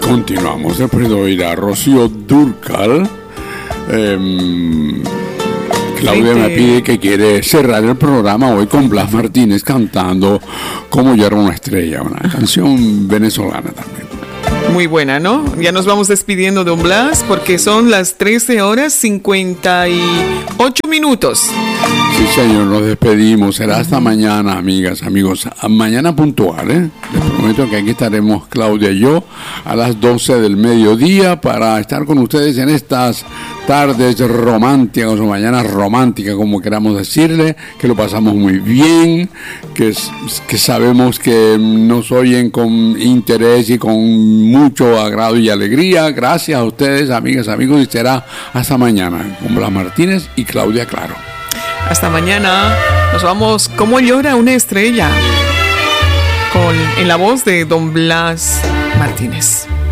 Continuamos después de oír a Rocío Dúrcal. Claudia me pide que quiere cerrar el programa hoy con Blas Martínez cantando Como yo era una estrella, una canción venezolana también. Muy buena, ¿no? Ya nos vamos despidiendo, don Blas, porque son las 13:58. Sí, señor, nos despedimos. Será hasta mañana, amigas, amigos. Mañana puntual, ¿eh? Les prometo que aquí estaremos Claudia y yo a las 12 del mediodía para estar con ustedes en estas tardes románticas o mañanas románticas, como queramos decirle, que lo pasamos muy bien, que sabemos que nos oyen con interés y con mucho agrado y alegría. Gracias a ustedes, amigas, amigos, y será hasta mañana con Blas Martínez y Claudia Claro. Hasta mañana. Nos vamos. ¿Cómo llora una estrella? En la voz de don Blas Martínez.